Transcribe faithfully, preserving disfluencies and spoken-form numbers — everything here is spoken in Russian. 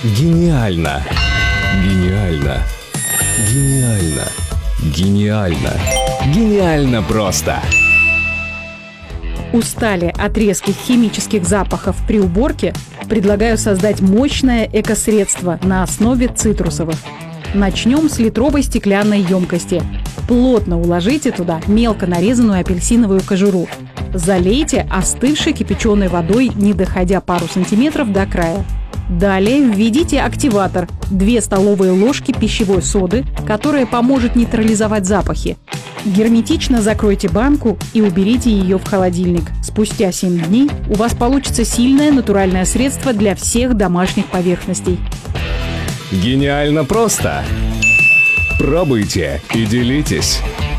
Гениально! Гениально! Гениально! Гениально! Гениально просто! Устали от резких химических запахов при уборке? Предлагаю создать мощное экосредство на основе цитрусовых. Начнем с литровой стеклянной емкости. Плотно уложите туда мелко нарезанную апельсиновую кожуру. Залейте остывшей кипяченой водой, не доходя пару сантиметров до края. Далее введите активатор – две столовые ложки пищевой соды, которая поможет нейтрализовать запахи. Герметично закройте банку и уберите ее в холодильник. Спустя семь дней у вас получится сильное натуральное средство для всех домашних поверхностей. Гениально просто! Пробуйте и делитесь!